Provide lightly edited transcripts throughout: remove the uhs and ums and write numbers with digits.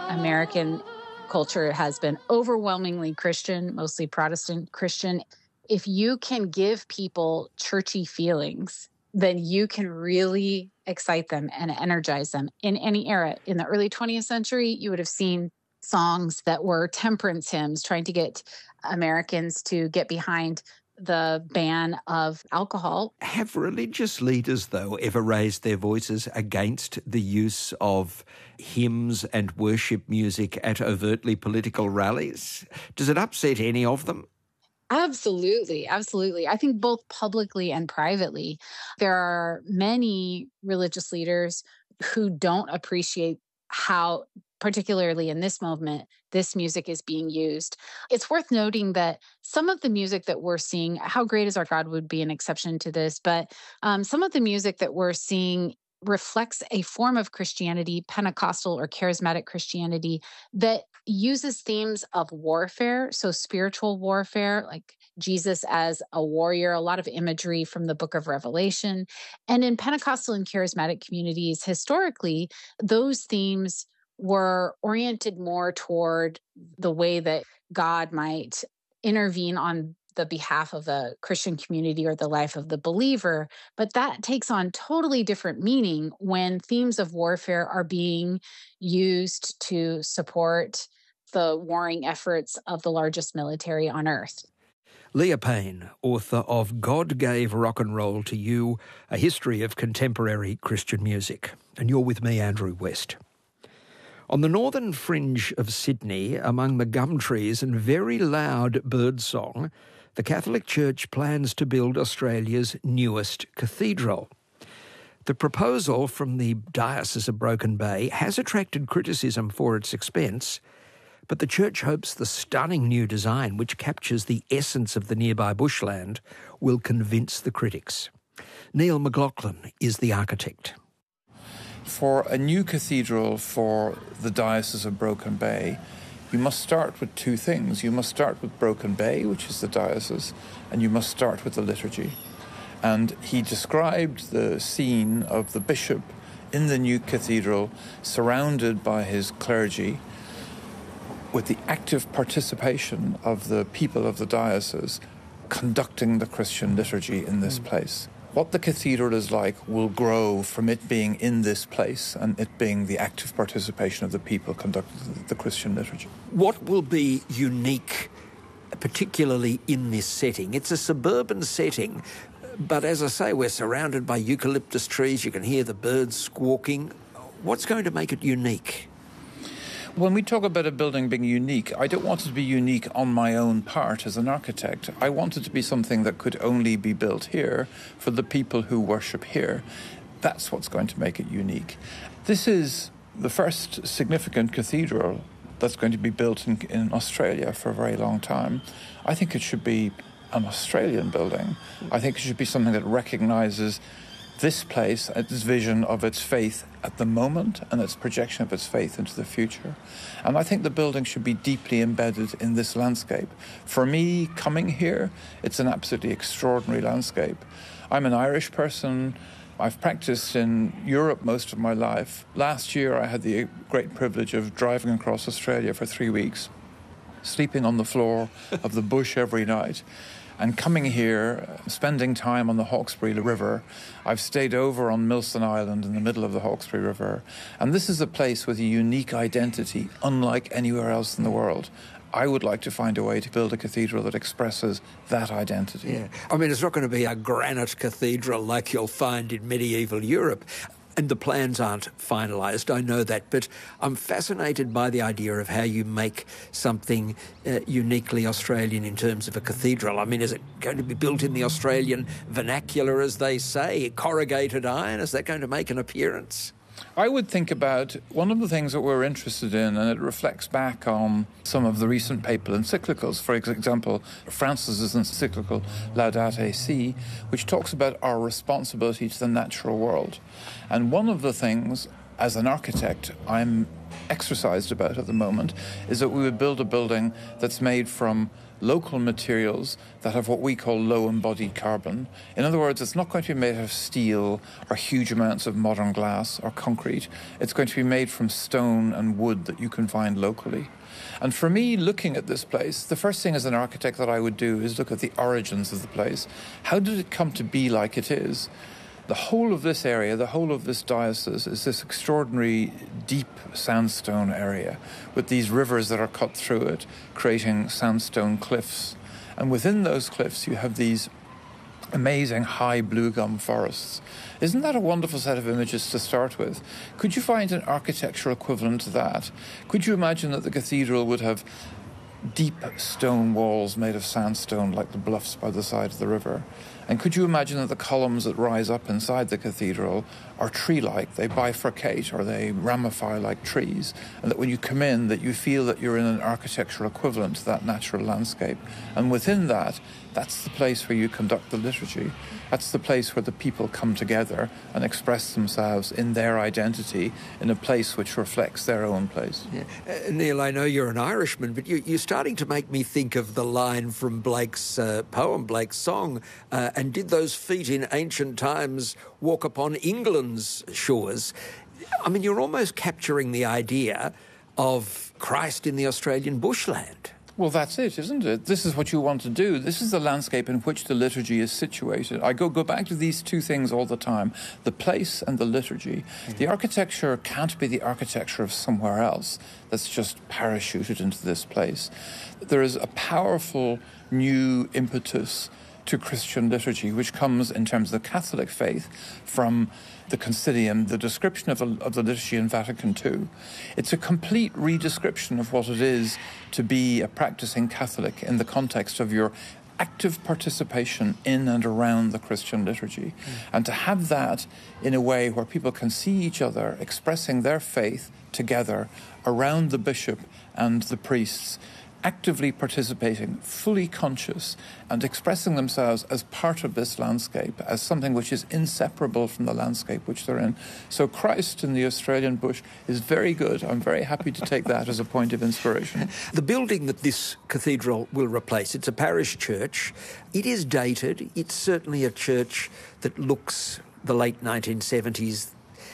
American culture has been overwhelmingly Christian, mostly Protestant Christian. If you can give people churchy feelings, then you can really excite them and energize them in any era. In the early 20th century, you would have seen songs that were temperance hymns trying to get Americans to get behind the ban of alcohol. Have religious leaders, though, ever raised their voices against the use of hymns and worship music at overtly political rallies? Does it upset any of them? Absolutely. Absolutely. I think both publicly and privately, there are many religious leaders who don't appreciate how, particularly in this movement, this music is being used. It's worth noting that some of the music that we're seeing, How Great Is Our God would be an exception to this, but some of the music that we're seeing reflects a form of Christianity, Pentecostal or charismatic Christianity, that uses themes of warfare, so spiritual warfare, like Jesus as a warrior, a lot of imagery from the book of Revelation. And in Pentecostal and charismatic communities, historically, those themes were oriented more toward the way that God might intervene on the behalf of the Christian community or the life of the believer. But that takes on totally different meaning when themes of warfare are being used to support the warring efforts of the largest military on earth. Leah Payne, author of God Gave Rock and Roll to You, A History of Contemporary Christian Music. And you're with me, Andrew West. On the northern fringe of Sydney, among the gum trees and very loud birdsong, the Catholic Church plans to build Australia's newest cathedral. The proposal from the Diocese of Broken Bay has attracted criticism for its expense, but the church hopes the stunning new design, which captures the essence of the nearby bushland, will convince the critics. Neil McLaughlin is the architect. For a new cathedral for the Diocese of Broken Bay, you must start with two things. You must start with Broken Bay, which is the diocese, and you must start with the liturgy. And he described the scene of the bishop in the new cathedral, surrounded by his clergy, with the active participation of the people of the diocese conducting the Christian liturgy in this place. What the cathedral is like will grow from it being in this place and it being the active participation of the people conducting the Christian liturgy. What will be unique, particularly in this setting? It's a suburban setting, but as I say, we're surrounded by eucalyptus trees. You can hear the birds squawking. What's going to make it unique? When we talk about a building being unique, I don't want it to be unique on my own part as an architect. I want it to be something that could only be built here for the people who worship here. That's what's going to make it unique. This is the first significant cathedral that's going to be built in Australia for a very long time. I think it should be an Australian building. I think it should be something that recognises this place, its vision of its faith at the moment and its projection of its faith into the future. And I think the building should be deeply embedded in this landscape. For me, coming here, it's an absolutely extraordinary landscape. I'm an Irish person. I've practiced in Europe most of my life. Last year, I had the great privilege of driving across Australia for 3 weeks, sleeping on the floor of the bush every night. And coming here, spending time on the Hawkesbury River. I've stayed over on Milson Island in the middle of the Hawkesbury River. And this is a place with a unique identity, unlike anywhere else in the world. I would like to find a way to build a cathedral that expresses that identity. Yeah. I mean, it's not going to be a granite cathedral like you'll find in medieval Europe. And the plans aren't finalised, I know that, but I'm fascinated by the idea of how you make something uniquely Australian in terms of a cathedral. I mean, is it going to be built in the Australian vernacular, as they say, corrugated iron? Is that going to make an appearance? I would think about one of the things that we're interested in, and it reflects back on some of the recent papal encyclicals. For example, Francis's encyclical Laudate Si, which talks about our responsibility to the natural world. And one of the things, as an architect, I'm exercised about at the moment is that we would build a building that's made from local materials that have what we call low embodied carbon. In other words, it's not going to be made of steel or huge amounts of modern glass or concrete. It's going to be made from stone and wood that you can find locally. And for me, looking at this place, the first thing as an architect that I would do is look at the origins of the place. How did it come to be like it is? The whole of this area, the whole of this diocese is this extraordinary deep sandstone area with these rivers that are cut through it, creating sandstone cliffs. And within those cliffs, you have these amazing high blue gum forests. Isn't that a wonderful set of images to start with? Could you find an architectural equivalent to that? Could you imagine that the cathedral would have deep stone walls made of sandstone like the bluffs by the side of the river? And could you imagine that the columns that rise up inside the cathedral are tree-like? They bifurcate or they ramify like trees. And that when you come in, that you feel that you're in an architectural equivalent to that natural landscape. And within that, that's the place where you conduct the liturgy. That's the place where the people come together and express themselves in their identity in a place which reflects their own place. Yeah. Neil, I know you're an Irishman, but you're starting to make me think of the line from Blake's poem, Blake's song, and did those feet in ancient times walk upon England's shores? I mean, you're almost capturing the idea of Christ in the Australian bushland. Well, that's it, isn't it? This is what you want to do. This is the landscape in which the liturgy is situated. I go back to these two things all the time, the place and the liturgy. Mm-hmm. The architecture can't be the architecture of somewhere else that's just parachuted into this place. There is a powerful new impetus to Christian liturgy, which comes in terms of the Catholic faith from the Concilium, the description of the liturgy in Vatican II. It's a complete redescription of what it is to be a practicing Catholic in the context of your active participation in and around the Christian liturgy. And to have that in a way where people can see each other expressing their faith together around the bishop and the priests, actively participating, fully conscious, and expressing themselves as part of this landscape, as something which is inseparable from the landscape which they're in. So Christ in the Australian bush is very good. I'm very happy to take that as a point of inspiration. The building that this cathedral will replace, it's a parish church. It is dated. It's certainly a church that looks the late 1970s.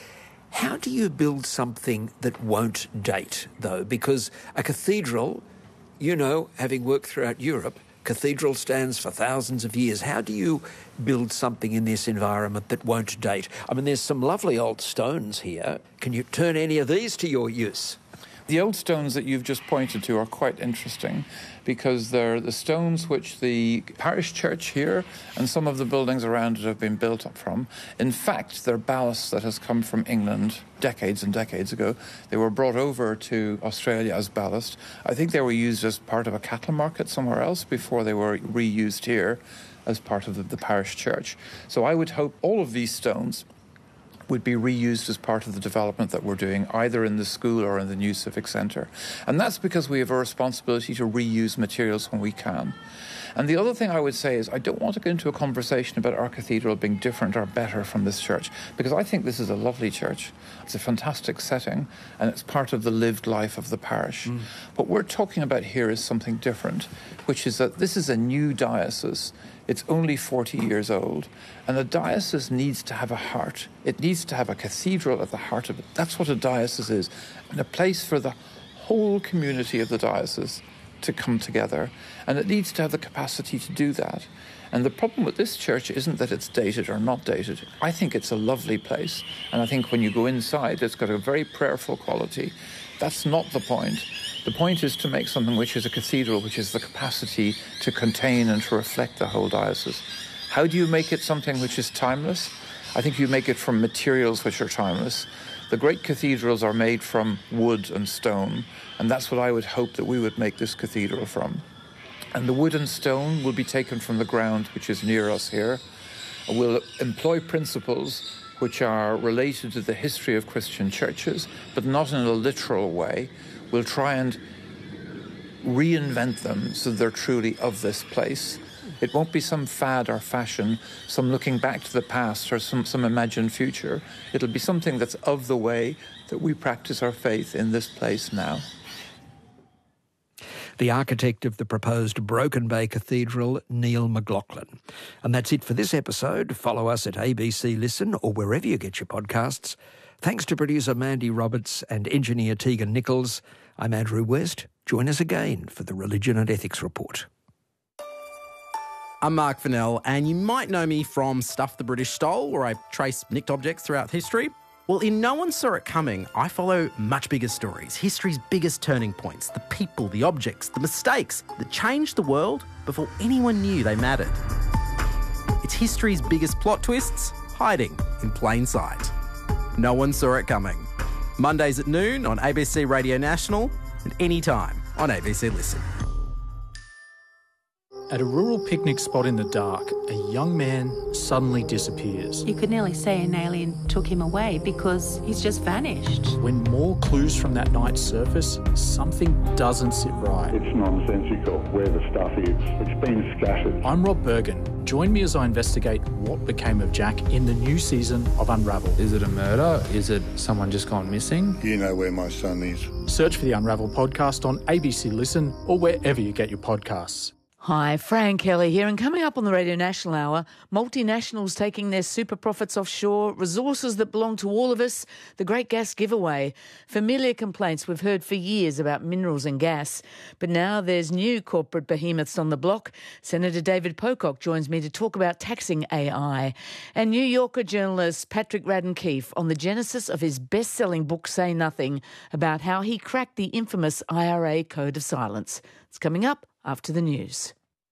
How do you build something that won't date, though? Because a cathedral, you know, having worked throughout Europe, cathedral stands for thousands of years. How do you build something in this environment that won't date? I mean, there's some lovely old stones here. Can you turn any of these to your use? The old stones that you've just pointed to are quite interesting because they're the stones which the parish church here and some of the buildings around it have been built up from. In fact, they're ballast that has come from England decades and decades ago. They were brought over to Australia as ballast. I think they were used as part of a cattle market somewhere else before they were reused here as part of the parish church. So I would hope all of these stones would be reused as part of the development that we're doing, either in the school or in the new civic centre. And that's because we have a responsibility to reuse materials when we can. And the other thing I would say is I don't want to get into a conversation about our cathedral being different or better from this church, because I think this is a lovely church. It's a fantastic setting, and it's part of the lived life of the parish. What we're talking about here is something different, which is that this is a new diocese. It's only 40 years old, and a diocese needs to have a heart. It needs to have a cathedral at the heart of it. That's what a diocese is, and a place for the whole community of the diocese to come together, and it needs to have the capacity to do that. And the problem with this church isn't that it's dated or not dated. I think it's a lovely place, and I think when you go inside, it's got a very prayerful quality. That's not the point. The point is to make something which is a cathedral, which has the capacity to contain and to reflect the whole diocese. How do you make it something which is timeless? I think you make it from materials which are timeless. The great cathedrals are made from wood and stone, and that's what I would hope that we would make this cathedral from. And the wood and stone will be taken from the ground which is near us here. We'll employ principles which are related to the history of Christian churches, but not in a literal way. We'll try and reinvent them so they're truly of this place. It won't be some fad or fashion, some looking back to the past or some imagined future. It'll be something that's of the way that we practice our faith in this place now. The architect of the proposed Broken Bay Cathedral, Neil McLaughlin. And that's it for this episode. Follow us at ABC Listen or wherever you get your podcasts. Thanks to producer Mandy Roberts and engineer Tegan Nichols. I'm Andrew West. Join us again for the Religion and Ethics Report. I'm Mark Fennell, and you might know me from Stuff the British Stole, where I trace nicked objects throughout history. Well, in No One Saw It Coming, I follow much bigger stories, history's biggest turning points, the people, the objects, the mistakes that changed the world before anyone knew they mattered. It's history's biggest plot twists hiding in plain sight. No One Saw It Coming. Mondays at noon on ABC Radio National and anytime on ABC Listen. At a rural picnic spot in the dark, a young man suddenly disappears. You could nearly say an alien took him away because he's just vanished. When more clues from that night surface, something doesn't sit right. It's nonsensical where the stuff is. It's been scattered. I'm Rob Bergen. Join me as I investigate what became of Jack in the new season of Unravel. Is it a murder? Is it someone just gone missing? You know where my son is. Search for the Unravel podcast on ABC Listen or wherever you get your podcasts. Hi, Fran Kelly here, and coming up on the Radio National Hour, multinationals taking their super profits offshore, resources that belong to all of us, the Great Gas Giveaway, familiar complaints we've heard for years about minerals and gas. But now there's new corporate behemoths on the block. Senator David Pocock joins me to talk about taxing AI. And New Yorker journalist Patrick Radden Keefe on the genesis of his best-selling book, Say Nothing, about how he cracked the infamous IRA Code of Silence. It's coming up after the news.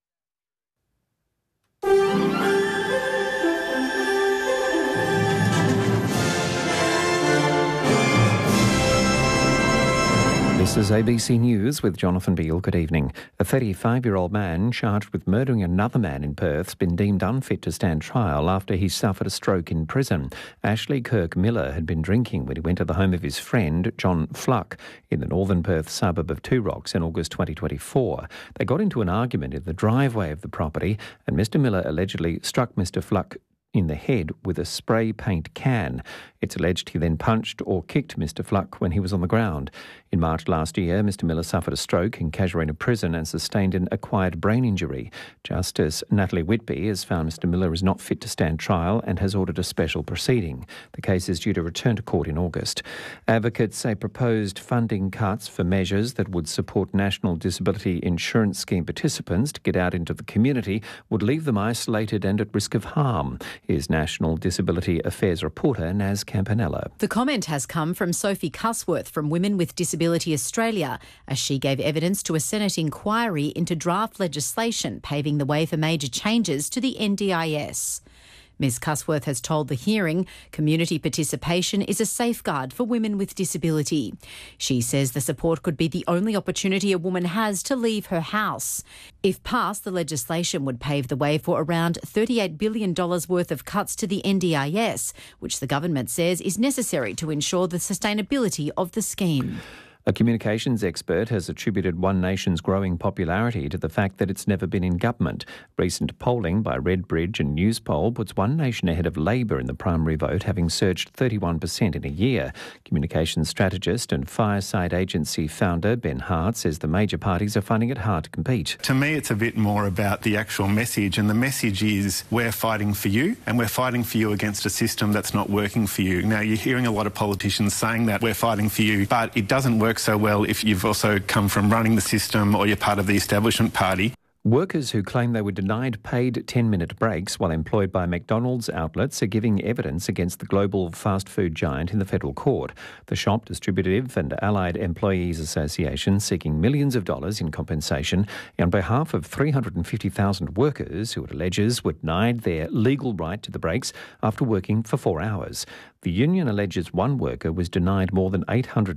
This is ABC News with Jonathan Beale. Good evening. A 35-year-old man charged with murdering another man in Perth has been deemed unfit to stand trial after he suffered a stroke in prison. Ashley Kirk Miller had been drinking when he went to the home of his friend, John Fluck, in the northern Perth suburb of Two Rocks in August 2024. They got into an argument in the driveway of the property, and Mr Miller allegedly struck Mr Fluck in the head with a spray paint can. It's alleged he then punched or kicked Mr Fluck when he was on the ground. In March last year, Mr Miller suffered a stroke in Casuarina Prison and sustained an acquired brain injury. Justice Natalie Whitby has found Mr Miller is not fit to stand trial and has ordered a special proceeding. The case is due to return to court in August. Advocates say proposed funding cuts for measures that would support National Disability Insurance Scheme participants to get out into the community would leave them isolated and at risk of harm. Here's National Disability Affairs reporter Naz Campanella. The comment has come from Sophie Cusworth from Women with Disability Australia as she gave evidence to a Senate inquiry into draft legislation paving the way for major changes to the NDIS. Ms Cusworth has told the hearing community participation is a safeguard for women with disability. She says the support could be the only opportunity a woman has to leave her house. If passed, the legislation would pave the way for around $38 billion worth of cuts to the NDIS, which the government says is necessary to ensure the sustainability of the scheme. A communications expert has attributed One Nation's growing popularity to the fact that it's never been in government. Recent polling by Redbridge and Newspoll puts One Nation ahead of Labor in the primary vote, having surged 31% in a year. Communications strategist and Fireside Agency founder Ben Hart says the major parties are finding it hard to compete. To me, it's a bit more about the actual message, and the message is we're fighting for you, and we're fighting for you against a system that's not working for you. Now, you're hearing a lot of politicians saying that we're fighting for you, but it doesn't work so well if you've also come from running the system or you're part of the establishment party. Workers who claim they were denied paid 10-minute breaks while employed by McDonald's outlets are giving evidence against the global fast food giant in the federal court. The Shop Distributive and Allied Employees Association seeking millions of dollars in compensation on behalf of 350,000 workers who it alleges were denied their legal right to the breaks after working for 4 hours. The union alleges one worker was denied more than $800